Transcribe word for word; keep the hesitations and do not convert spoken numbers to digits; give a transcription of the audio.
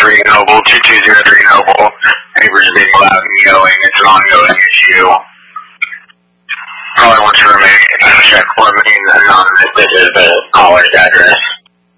three Noble, two two zero three Noble. Neighbors being loud and yelling. It's an ongoing issue. Caller wants to remain check for me anonymous. This is the caller's address.